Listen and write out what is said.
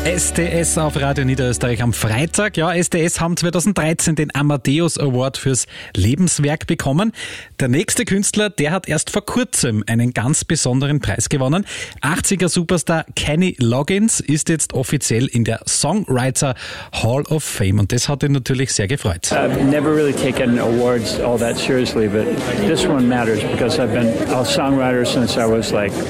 STS auf Radio Niederösterreich am Freitag. Ja, STS haben 2013 den Amadeus Award fürs Lebenswerk bekommen. Der nächste Künstler, der hat erst vor kurzem einen ganz besonderen Preis gewonnen. 80er-Superstar Kenny Loggins ist jetzt offiziell in der Songwriter Hall of Fame und das hat ihn natürlich sehr gefreut. I've never really taken awards all that seriously, but this one matters because I've been a songwriter since I was like